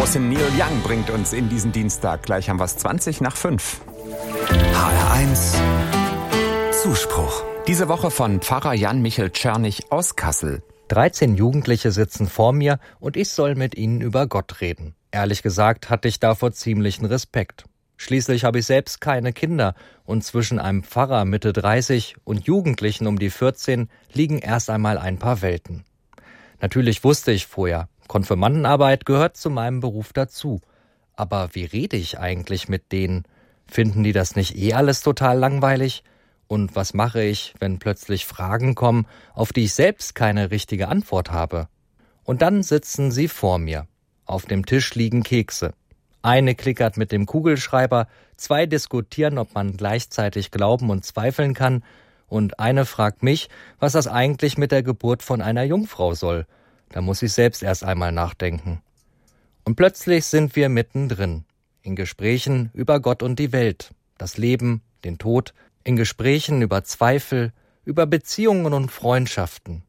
große Neil Young bringt uns in diesen Dienstag. Gleich haben wir es 5:20. HR1 Zuspruch. Diese Woche von Pfarrer Jan-Michel Czernig aus Kassel. 13 Jugendliche sitzen vor mir und ich soll mit ihnen über Gott reden. Ehrlich gesagt hatte ich davor ziemlichen Respekt. Schließlich habe ich selbst keine Kinder und zwischen einem Pfarrer Mitte 30 und Jugendlichen um die 14 liegen erst einmal ein paar Welten. Natürlich wusste ich vorher, Konfirmandenarbeit gehört zu meinem Beruf dazu. Aber wie rede ich eigentlich mit denen? Finden die das nicht alles total langweilig? Und was mache ich, wenn plötzlich Fragen kommen, auf die ich selbst keine richtige Antwort habe? Und dann sitzen sie vor mir. Auf dem Tisch liegen Kekse. Eine klickert mit dem Kugelschreiber, 2 diskutieren, ob man gleichzeitig glauben und zweifeln kann, und eine fragt mich, was das eigentlich mit der Geburt von einer Jungfrau soll. Da muss ich selbst erst einmal nachdenken. Und plötzlich sind wir mittendrin, in Gesprächen über Gott und die Welt, das Leben, den Tod, in Gesprächen über Zweifel, über Beziehungen und Freundschaften.